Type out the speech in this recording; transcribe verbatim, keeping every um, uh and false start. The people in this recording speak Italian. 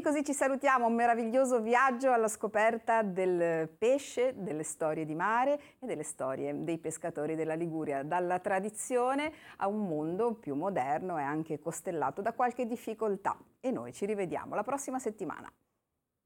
così ci salutiamo, un meraviglioso viaggio alla scoperta del pesce, delle storie di mare e delle storie dei pescatori della Liguria, dalla tradizione a un mondo più moderno e anche costellato da qualche difficoltà. E noi ci rivediamo la prossima settimana.